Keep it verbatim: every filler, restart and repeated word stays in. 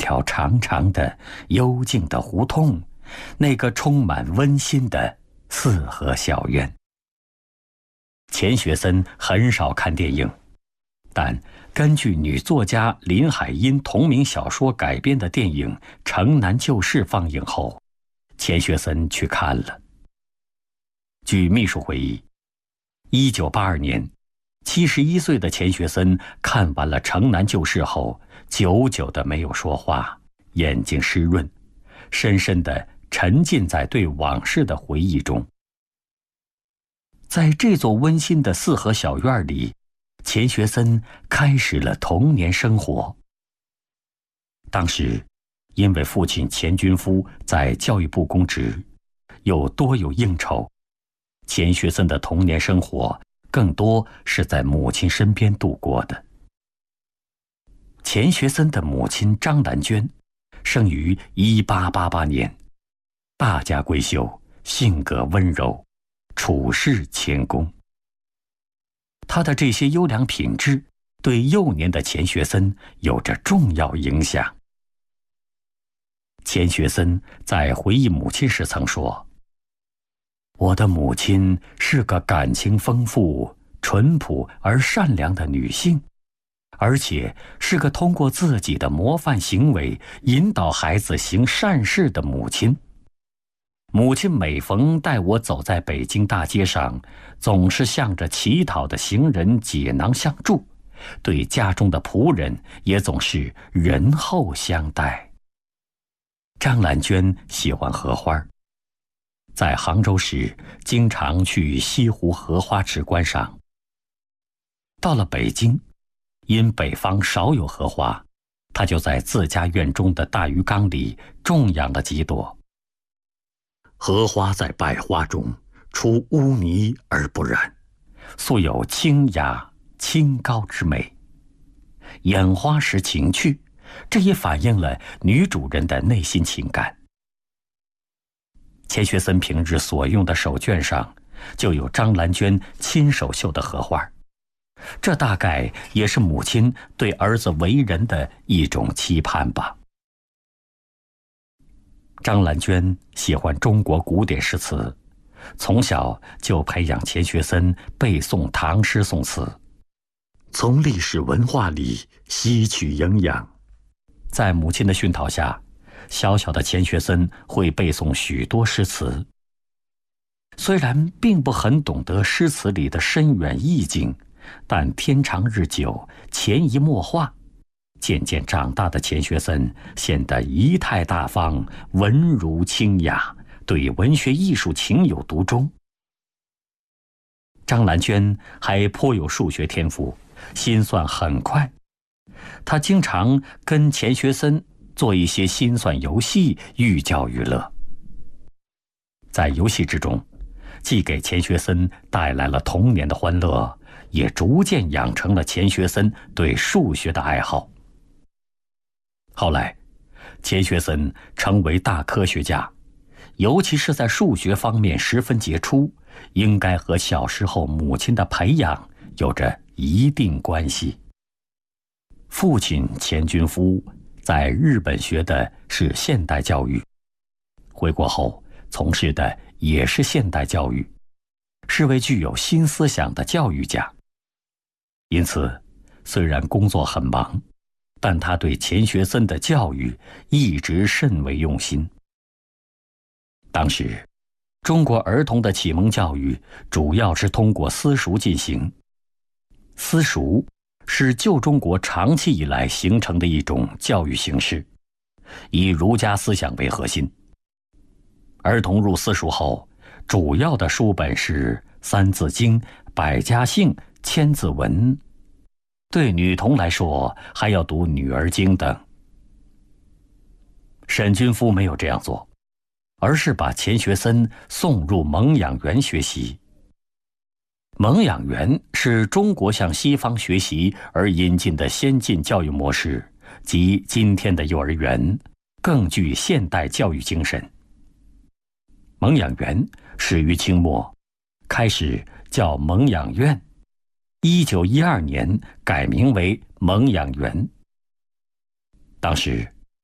条长长的、幽静的胡同，那个充满温馨的四合小院。钱学森很少看电影，但根据女作家林海音同名小说改编的电影《城南旧事》放映后，钱学森去看了。据秘书回忆，一九八二年，七十一岁的钱学森看完了《城南旧事》后，久久的没有说话，眼睛湿润，深深地沉浸在对往事的回忆中。在这座温馨的四合小院里，钱学森开始了童年生活。当时，因为父亲钱军夫在教育部公职，又多有应酬，钱学森的童年生活更多是在母亲身边度过的。钱学森的母亲张兰娟，生于一八八八年，大家闺秀，性格温柔，处事谦恭。他的这些优良品质对幼年的钱学森有着重要影响。钱学森在回忆母亲时曾说：“我的母亲是个感情丰富、淳朴而善良的女性，而且是个通过自己的模范行为引导孩子行善事的母亲。母亲每逢带我走在北京大街上，总是向着乞讨的行人解囊相助，对家中的仆人也总是仁厚相待。”张兰娟喜欢荷花，在杭州时经常去西湖荷花池观赏。到了北京，因北方少有荷花，她就在自家院中的大鱼缸里种养了几朵。荷花在百花中出污泥而不染，素有清雅清高之美。眼花时情趣，这也反映了女主人的内心情感。钱学森平日所用的手绢上就有张兰娟亲手绣的荷花，这大概也是母亲对儿子为人的一种期盼吧。张兰娟喜欢中国古典诗词，从小就培养钱学森背诵唐诗宋词，从历史文化里吸取营养。在母亲的熏陶下，小小的钱学森会背诵许多诗词。虽然并不很懂得诗词里的深远意境，但天长日久，潜移默化，渐渐长大的钱学森显得仪态大方，文儒清雅，对文学艺术情有独钟。张兰娟还颇有数学天赋，心算很快。她经常跟钱学森做一些心算游戏，寓教于乐。在游戏之中，既给钱学森带来了童年的欢乐，也逐渐养成了钱学森对数学的爱好。后来，钱学森成为大科学家，尤其是在数学方面十分杰出，应该和小时候母亲的培养有着一定关系。父亲钱军夫在日本学的是现代教育，回国后从事的也是现代教育，是位具有新思想的教育家。因此，虽然工作很忙，但他对钱学森的教育一直甚为用心。当时，中国儿童的启蒙教育主要是通过私塾进行。私塾是旧中国长期以来形成的一种教育形式，以儒家思想为核心。儿童入私塾后，主要的书本是《三字经》《百家姓》《千字文》，对女童来说还要读《女儿经》等。沈军夫没有这样做，而是把钱学森送入蒙养园学习。蒙养园是中国向西方学习而引进的先进教育模式，即今天的幼儿园，更具现代教育精神。蒙养园始于清末，开始叫蒙养院，一九一二年改名为蒙养园。当时，